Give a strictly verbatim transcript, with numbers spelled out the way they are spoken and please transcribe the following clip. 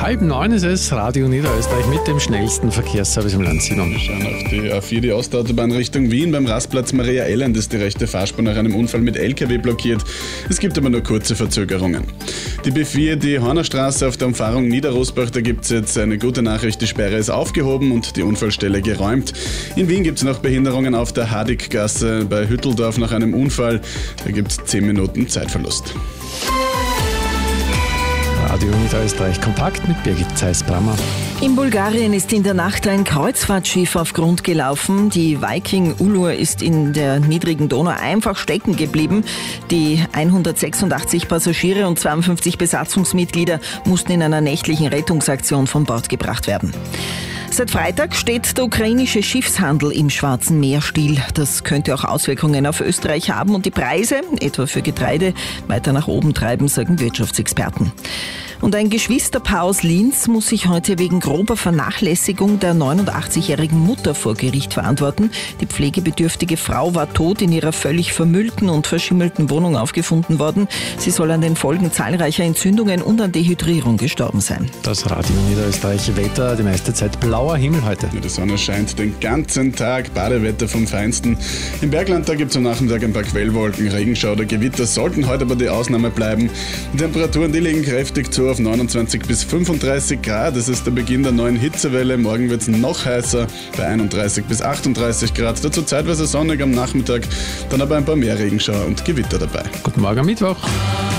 Halb neun ist es, Radio Niederösterreich mit dem schnellsten Verkehrsservice im Land. Simon. Wir schauen auf die A vier, die Ostautobahn Richtung Wien. Beim Rastplatz Maria Elland ist die rechte Fahrspur nach einem Unfall mit L K W blockiert. Es gibt aber nur kurze Verzögerungen. Die B vier, die Hornerstraße auf der Umfahrung Niederrosbach, da gibt es jetzt eine gute Nachricht. Die Sperre ist aufgehoben und die Unfallstelle geräumt. In Wien gibt es noch Behinderungen auf der Hadiggasse bei Hütteldorf nach einem Unfall. Da gibt es zehn Minuten Zeitverlust. Radio Niederösterreich kompakt mit Birgit Zeiss-Brammer. In Bulgarien ist in der Nacht ein Kreuzfahrtschiff auf Grund gelaufen. Die Viking Ullur ist in der niedrigen Donau einfach stecken geblieben. Die hundertsechsundachtzig Passagiere und zweiundfünfzig Besatzungsmitglieder mussten in einer nächtlichen Rettungsaktion von Bord gebracht werden. Seit Freitag steht der ukrainische Schiffshandel im Schwarzen Meer still. Das könnte auch Auswirkungen auf Österreich haben und die Preise, etwa für Getreide, weiter nach oben treiben, sagen Wirtschaftsexperten. Und ein Geschwisterpaar aus Linz muss sich heute wegen grober Vernachlässigung der neunundachtzigjährigen Mutter vor Gericht verantworten. Die pflegebedürftige Frau war tot in ihrer völlig vermüllten und verschimmelten Wohnung aufgefunden worden. Sie soll an den Folgen zahlreicher Entzündungen und an Dehydrierung gestorben sein. Das Radio Niederösterreich Wetter, die meiste Zeit blauer Himmel heute. Die Sonne scheint den ganzen Tag, Badewetter vom Feinsten. Im Bergland gibt es am Nachmittag ein paar Quellwolken, Regenschauer oder Gewitter, sollten heute aber die Ausnahme bleiben. Die Temperaturen, die liegen kräftig zu auf neunundzwanzig bis fünfunddreißig Grad. Es ist der Beginn der neuen Hitzewelle. Morgen wird es noch heißer, bei einunddreißig bis achtunddreißig Grad. Dazu zeitweise sonnig am Nachmittag, dann aber ein paar mehr Regenschauer und Gewitter dabei. Guten Morgen am Mittwoch.